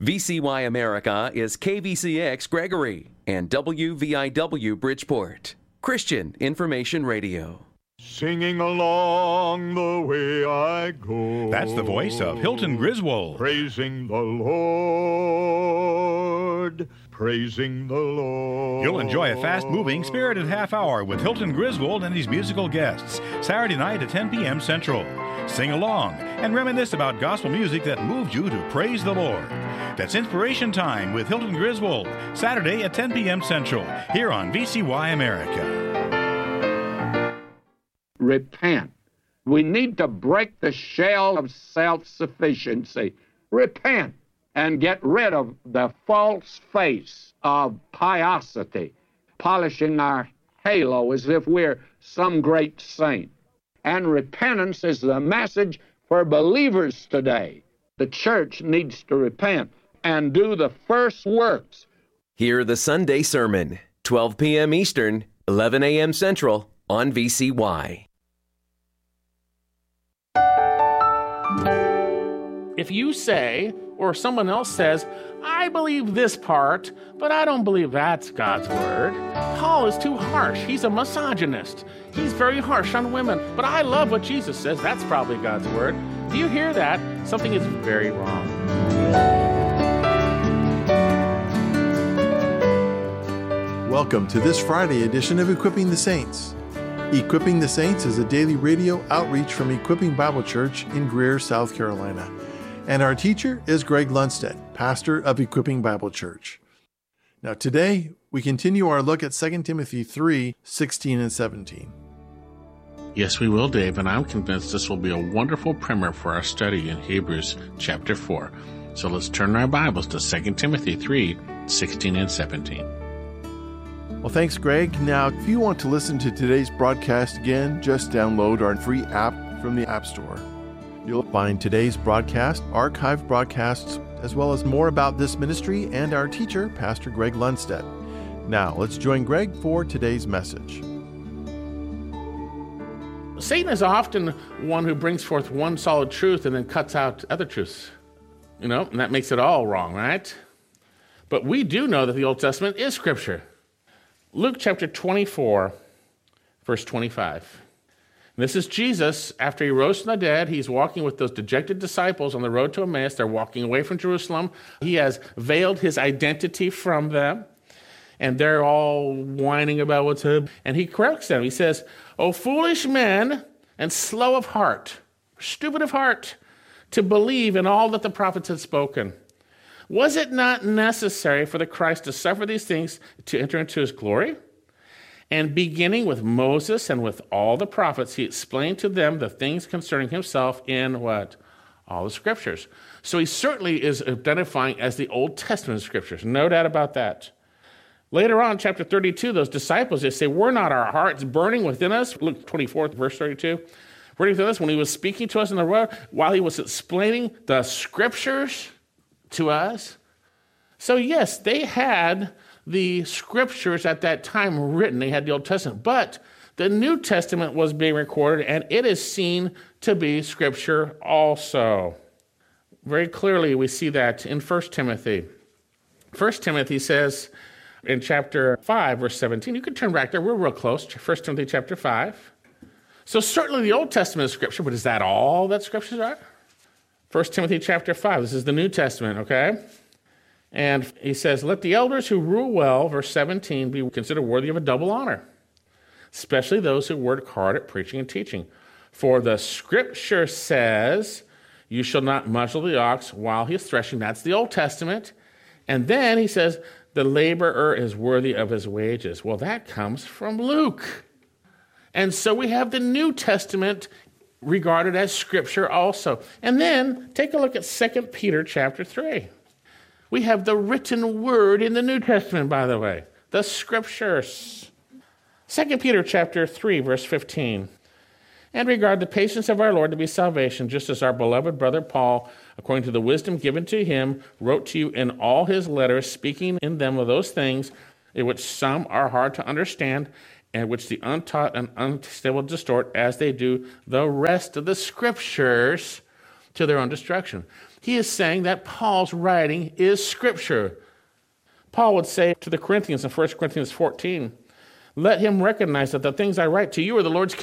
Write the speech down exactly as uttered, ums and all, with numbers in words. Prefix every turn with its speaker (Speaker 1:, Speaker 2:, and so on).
Speaker 1: V C Y America is K V C X Gregory and W V I W Bridgeport, Christian Information Radio.
Speaker 2: Singing along the way I go.
Speaker 3: That's the voice of Hilton Griswold.
Speaker 2: Praising the Lord. Praising the Lord.
Speaker 3: You'll enjoy a fast-moving, spirited half hour with Hilton Griswold and his musical guests, Saturday night at ten p.m. Central. Sing along and reminisce about gospel music that moved you to praise the Lord. That's Inspiration Time with Hilton Griswold, Saturday at ten p.m. Central, here on V C Y America.
Speaker 4: Repent. We need to break the shell of self-sufficiency. Repent and get rid of the false face of piosity, polishing our halo as if we're some great saint. And repentance is the message for believers today. The church needs to repent and do the first works.
Speaker 1: Hear the Sunday sermon, twelve p.m. Eastern, eleven a.m. Central, on V C Y.
Speaker 5: If you say, or someone else says, I believe this part, but I don't believe that's God's word, Paul is too harsh. He's a misogynist. He's very harsh on women. But I love what Jesus says. That's probably God's word. Do you hear that? Something is very wrong.
Speaker 6: Welcome to this Friday edition of Equipping the Saints. Equipping the Saints is a daily radio outreach from Equipping Bible Church in Greer, South Carolina. And our teacher is Greg Lundstedt, pastor of Equipping Bible Church. Now today, we continue our look at Second Timothy three, sixteen and seventeen.
Speaker 7: Yes, we will, Dave, and I'm convinced this will be a wonderful primer for our study in Hebrews chapter four. So let's turn our Bibles to Second Timothy three, sixteen and seventeen.
Speaker 6: Well, thanks, Greg. Now, if you want to listen to today's broadcast again, just download our free app from the App Store. You'll find today's broadcast, archived broadcasts, as well as more about this ministry and our teacher, Pastor Greg Lundstedt. Now, let's join Greg for today's message.
Speaker 5: Satan is often one who brings forth one solid truth and then cuts out other truths. You know, and that makes it all wrong, right? But we do know that the Old Testament is Scripture. Luke chapter twenty-four, verse twenty-five. This is Jesus, after he rose from the dead. He's walking with those dejected disciples on the road to Emmaus. They're walking away from Jerusalem. He has veiled his identity from them, and they're all whining about what's up. And he corrects them. He says, O foolish men and slow of heart, stupid of heart, to believe in all that the prophets had spoken. Was it not necessary for the Christ to suffer these things to enter into his glory? And beginning with Moses and with all the prophets, he explained to them the things concerning himself in what? All the scriptures. So he certainly is identifying as the Old Testament scriptures. No doubt about that. Later on, chapter thirty-two, those disciples, they say, were not our hearts burning within us? Luke twenty-four, verse thirty-two. Burning within us when he was speaking to us in the road, while he was explaining the scriptures to us. So yes, they had the scriptures at that time written. They had the Old Testament, but the New Testament was being recorded, and it is seen to be scripture also. Very clearly, we see that in First Timothy. First Timothy says in chapter five, verse seventeen, you can turn back there, we're real close, First Timothy chapter five. So certainly the Old Testament is scripture, but is that all that scriptures are? First Timothy chapter five, this is the New Testament, okay? And he says, let the elders who rule well, verse seventeen, be considered worthy of a double honor, especially those who work hard at preaching and teaching. For the scripture says, you shall not muzzle the ox while he is threshing. That's the Old Testament. And then he says, the laborer is worthy of his wages. Well, that comes from Luke. And so we have the New Testament regarded as scripture also. And then take a look at Second Peter chapter three. We have the written word in the New Testament, by the way, the scriptures. Second Peter chapter three, verse fifteen. And regard the patience of our Lord to be salvation, just as our beloved brother Paul, according to the wisdom given to him, wrote to you in all his letters, speaking in them of those things in which some are hard to understand, and which the untaught and unstable distort, as they do the rest of the scriptures to their own destruction. He is saying that Paul's writing is Scripture. Paul would say to the Corinthians in First Corinthians fourteen, let him recognize that the things I write to you are the Lord's